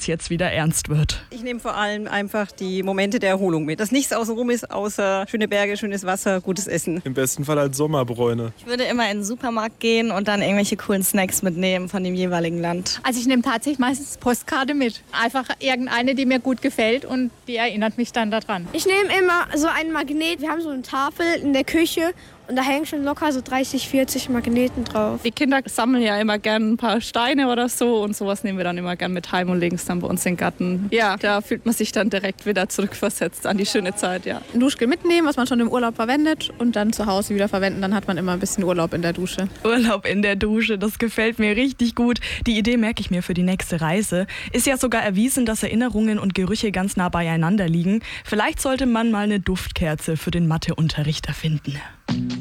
es jetzt wieder ernst wird. Ich nehme vor allem einfach die Momente der Erholung mit. Dass nichts außenrum ist, außer schöne Berge, schönes Wasser, gutes Essen. Im besten Fall als Sommerbräune. Ich würde immer in den Supermarkt gehen und dann irgendwelche coolen Snacks mitnehmen von dem jeweiligen Land. Also ich nehme tatsächlich meistens Postkarte mit. Einfach irgendeine, die mir gut gefällt und die erinnert mich dann daran. Ich nehme immer so einen Magnet. Wir haben so eine Tafel in der Küche. Und da hängen schon locker so 30, 40 Magneten drauf. Die Kinder sammeln ja immer gern ein paar Steine oder so und sowas nehmen wir dann immer gern mit heim und legen es dann bei uns in den Garten. Ja, da fühlt man sich dann direkt wieder zurückversetzt an die schöne Zeit, ja. Ein Duschgel mitnehmen, was man schon im Urlaub verwendet und dann zu Hause wieder verwenden. Dann hat man immer ein bisschen Urlaub in der Dusche. Urlaub in der Dusche, das gefällt mir richtig gut. Die Idee merke ich mir für die nächste Reise. Ist ja sogar erwiesen, dass Erinnerungen und Gerüche ganz nah beieinander liegen. Vielleicht sollte man mal eine Duftkerze für den Matheunterricht erfinden.